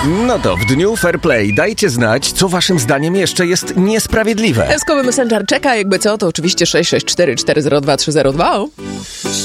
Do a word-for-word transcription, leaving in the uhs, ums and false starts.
No to w dniu Fair Play dajcie znać, co waszym zdaniem jeszcze jest niesprawiedliwe. Eskowy Messenger czeka, jakby co, to oczywiście sześć sześć cztery cztery zero dwa trzy zero dwa.